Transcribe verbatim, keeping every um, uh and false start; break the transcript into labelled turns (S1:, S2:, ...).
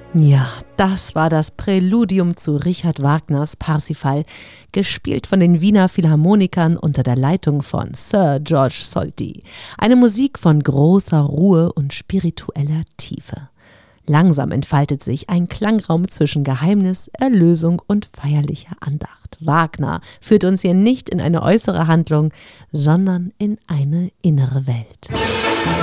S1: Ja, das war das Präludium zu Richard Wagners Parsifal, gespielt von den Wiener Philharmonikern unter der Leitung von Sir George Solti. Eine Musik von großer Ruhe und spiritueller Tiefe. Langsam entfaltet sich ein Klangraum zwischen Geheimnis, Erlösung und feierlicher Andacht. Wagner führt uns hier nicht in eine äußere Handlung, sondern in eine innere Welt.